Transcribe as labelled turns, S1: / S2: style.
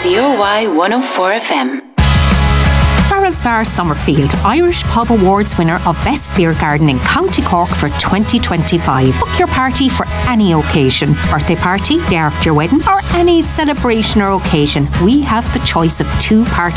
S1: COY 104 FM.
S2: Farrell's Bar Summerfield, Irish Pub Awards winner of Best Beer Garden in County Cork for 2025. Book your party for any occasion. Birthday party, day after your wedding, or any celebration or occasion. We have the choice of 2 party